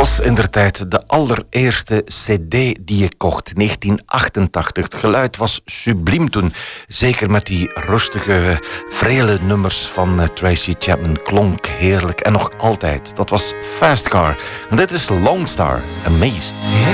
was indertijd de allereerste cd die je kocht, 1988. Het geluid was subliem toen. Zeker met die rustige, vrele nummers van Tracy Chapman. Klonk heerlijk en nog altijd. Dat was Fast Car. En dit is Lone Star, Amazed.